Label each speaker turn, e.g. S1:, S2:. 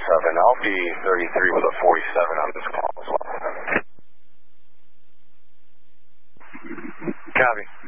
S1: I'll be 33 with a 47 on this call as well.
S2: Copy.